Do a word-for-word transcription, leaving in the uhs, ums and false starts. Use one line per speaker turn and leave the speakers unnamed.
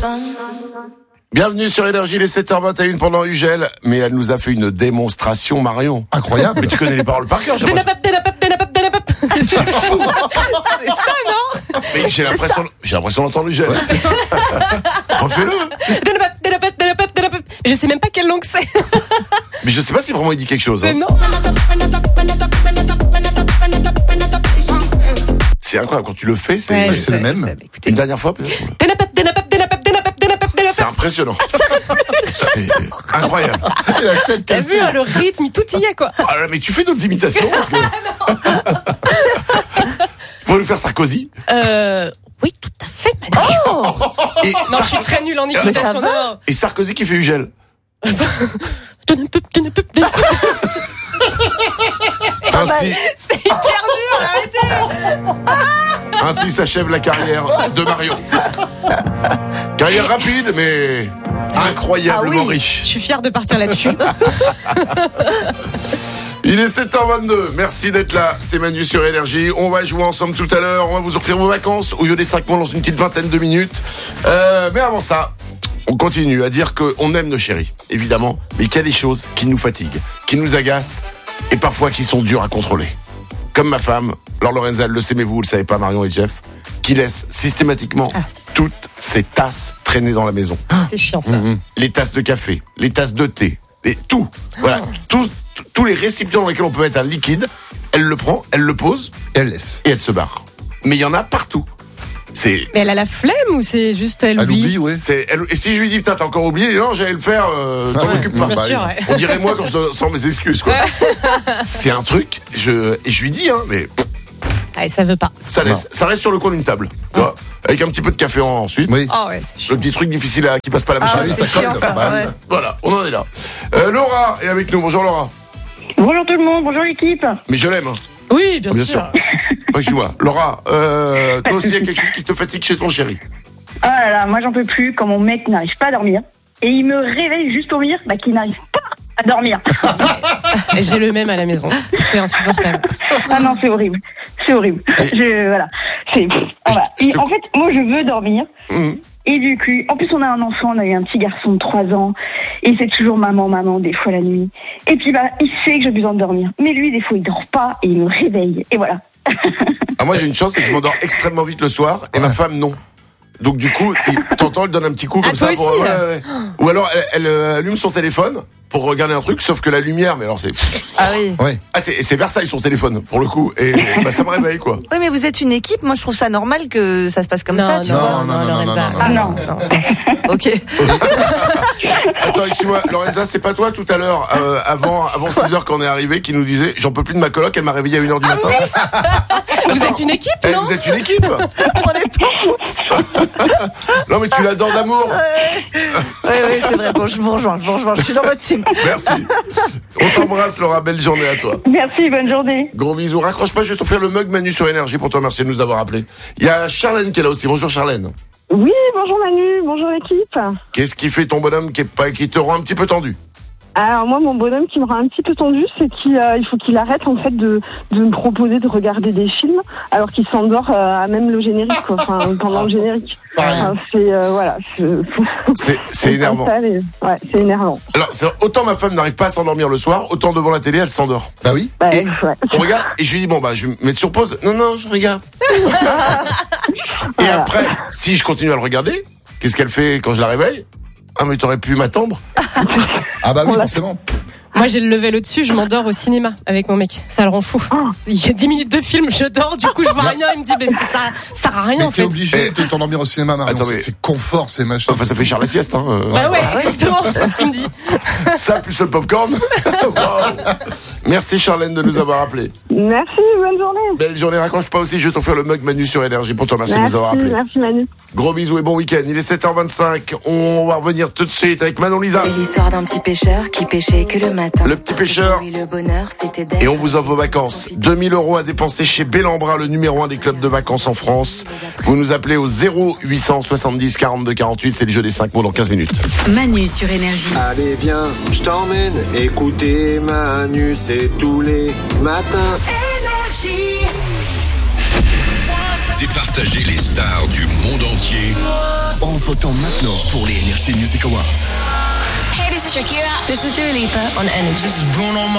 Bienvenue sur Énergie, les sept heures vingt et une pendant Ugel, mais elle nous a fait une démonstration, Marion.
Incroyable.
Mais tu connais les paroles par cœur, j'ai l'impression.
C'est fou. C'est ça, non?
Mais j'ai l'impression, j'ai l'impression d'entendre Ugel.
Ouais, c'est ça.
Refais-le.
Je sais même pas quelle langue c'est.
Mais je sais pas si vraiment il dit quelque chose.
Mais
Hein.
non.
C'est incroyable, quand tu le fais, c'est,
Ouais,
c'est
je
le
sais,
même.
je sais. Écoutez.
une dernière fois peut-être. C'est impressionnant. C'est incroyable.
Et la tête
T'as
qu'elle
vu,
fait.
hein, le rythme, tout y est, quoi.
Ah, mais tu fais d'autres imitations parce que... Faut nous faire Sarkozy.
Euh, oui, tout à fait, Manu.
Et,
Non,
Sar-
je suis très nulle en imitation. Non.
et Sarkozy qui fait Ugel. Ainsi,
C'est hyper dur, arrêtez.
ainsi s'achève la carrière de Marion. Carrière rapide, mais incroyablement
Ah oui,
riche.
je suis fière de partir là-dessus.
Il est sept heures vingt-deux, merci d'être là, c'est Manu sur Énergie. On va jouer ensemble tout à l'heure, on va vous offrir vos vacances au jeu des cinq mots dans une petite vingtaine de minutes. Euh, mais avant ça, on continue à dire qu'on aime nos chéris, évidemment, mais qu'il y a des choses qui nous fatiguent, qui nous agacent et parfois qui sont dures à contrôler. Comme ma femme, Laure Lorenza, elle le sait mais vous, vous le savez pas, Marion et Jeff, qui laisse systématiquement
Ah.
toutes ses tasses traîner dans la maison.
C'est chiant, ça.
Les tasses de café, les tasses de thé, les, tout. Voilà, tout, tout- tous les récipients dans lesquels on peut mettre un liquide, elle le prend, elle le pose
Elle laisse.
et elle se barre. Mais il y en a partout. C'est,
Mais elle a la flemme ou c'est juste elle
Elle
oublie?
oublie, ouais.
c'est, elle- et si je lui dis, putain, t'as encore oublié, non, j'allais le faire, euh, t'en
Ah ouais,
occupe pas.
Bien
bah,
sûr,
oui.
ouais.
On dirait moi quand je sors mes excuses, quoi. C'est un truc, je, et je lui dis, hein, mais
Ah, ça veut pas.
ça, laisse, ça reste sur le coin d'une table, tu vois, avec un petit peu de café en- ensuite.
Oui.
Oh ouais, c'est
Le
chiant.
petit truc difficile à, qui passe pas la machine.
Ah oui,
c'est
ça
chiant,
colle.
ça,
Bah,
ouais.
oui.
Voilà, on en est là. Euh, Laura est avec nous. Bonjour Laura.
Bonjour tout le monde, bonjour l'équipe.
Mais je l'aime. Hein.
Oui, bien,
Bien
sûr.
sûr. Ouais, excuse-moi. Laura, euh, toi aussi, il y a quelque chose qui te fatigue chez ton chéri.
Ah là là, moi j'en peux plus quand mon mec n'arrive pas à dormir. Et il me réveille juste pour dire bah, qu'il n'arrive pas à dormir.
Et j'ai le même à la maison. C'est insupportable.
Ah non, c'est horrible. C'est horrible. Je, voilà. C'est, ah, voilà.
Je- je
Et
te-
en fait, moi je veux dormir.
Mmh.
Et du coup, en plus on a un enfant, on a eu un petit garçon de trois ans. Et c'est toujours maman, maman, des fois la nuit. Et puis bah, il sait que j'ai besoin de dormir. Mais lui, des fois, il dort pas et il me réveille. Et voilà.
Ah, moi, j'ai une chance, c'est que je m'endors extrêmement vite le soir, et ma femme, non. Donc, du coup, il- t'entends, elle donne un petit coup comme
Ah,
ça.
toi
Pour,
aussi,
ouais,
là.
ouais. Ou alors, elle, elle, euh, allume son téléphone pour regarder un truc, sauf que la lumière, mais alors c'est...
Ah oui.
Ouais.
Ah, c'est, c'est Versailles son téléphone, pour le coup. Et bah, ça me réveille, quoi.
Oui, mais vous êtes une équipe. Moi, je trouve ça normal que ça se passe comme
Non,
ça, tu
non,
vois.
non, non, non,
Lorenza.
non,
Ah non.
Ok.
Attends, excuse-moi, Lorenza, c'est pas toi tout à l'heure, euh, avant, avant six heures quand on est arrivé, qui nous disait, j'en peux plus de ma coloc, elle m'a réveillé à une heure du matin.
Vous êtes une équipe,
Eh,
non?
vous êtes une équipe.
On est pas.
Non, mais tu l'adores d'amour.
Oui, oui, c'est vrai. Bon, je vous rejoins, je vous rejoins. Je suis dans votre team.
Merci. On t'embrasse, Laura. Belle journée à toi.
Merci, bonne journée.
Gros bisous. Raccroche pas, je vais t'offrir le mug Manu sur Énergie pour te remercier de nous avoir appelés. Il y a Charlène qui est là aussi. Bonjour Charlène.
Oui, bonjour Manu, bonjour l'équipe.
Qu'est-ce qui fait ton bonhomme qui, est pas, qui te rend un petit peu tendu?
Alors moi, mon bonhomme qui me rend un petit peu tendu, c'est qu'il euh, il faut qu'il arrête en fait de, de me proposer de regarder des films alors qu'il s'endort euh, à même le générique, quoi. Enfin, pendant le générique. Enfin, c'est euh, voilà. C'est,
C'est, c'est énervant.
Ouais, c'est énervant.
Alors, c'est, autant ma femme n'arrive pas à s'endormir le soir, autant devant la télé, elle s'endort.
Bah oui.
Bah,
Et
ouais.
on regarde, et je lui dis, bon, bah, je vais me mettre sur pause. Non, non, je regarde. Et après, si je continue à le regarder, qu'est-ce qu'elle fait quand je la réveille? Ah, mais t'aurais pu m'attendre.
Ah bah oui, forcément.
Moi, j'ai le level au-dessus, je m'endors au cinéma avec mon mec. Ça le rend fou. Il y a dix minutes de film, je dors, du coup, je vois rien. Il me dit, mais ça, ça sert à rien,
Mais
en
t'es
fait.
obligé de t'endormir au cinéma, Marion.
Attends,
C'est-
mais-
C'est confort, c'est machin.
Enfin, ça fait cher la sieste, hein. euh.
Bah ouais, exactement, c'est ce qu'il me dit.
Ça, plus le popcorn. Wow. Merci Charlène de nous avoir appelés.
Merci, bonne journée.
Belle journée, raccroche pas aussi, je vais t'offrir le mug Manu sur Énergie pour te remercier de nous avoir appelés.
merci Manu.
Gros bisous et bon week-end, il est sept heures vingt-cinq, on va revenir tout de suite avec Manon Lisa.
C'est l'histoire d'un petit pêcheur qui pêchait que le matin.
Le petit
Parce que
pêcheur.
pour lui, le bonheur, c'était d'être
Et on vous offre vos vacances. deux mille euros à dépenser chez Bellambra, le numéro un des clubs de vacances en France. Vous nous appelez au zéro huit cent soixante-dix quarante-deux quarante-huit, c'est le jeu des cinq mots dans quinze minutes.
Manu sur Énergie.
Allez viens, je t'emmène écouter Manu, c'est tous les matins.
Départ partager les stars du monde entier en votant maintenant pour les Energy Music Awards.
Hey, this is Shakira.
This is Dua Lipa on Energy.
This is Bruno